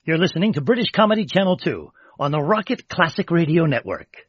You're listening to British Comedy Channel 2 on the Rocket Classic Radio Network.